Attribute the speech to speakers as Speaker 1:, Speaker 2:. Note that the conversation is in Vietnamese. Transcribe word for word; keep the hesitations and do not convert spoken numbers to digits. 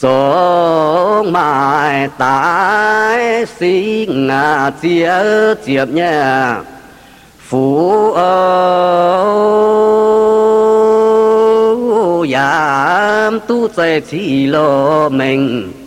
Speaker 1: sống mãi tái sinh à chia chiệp nhà phú âu giảm tu sẽ chỉ lo mình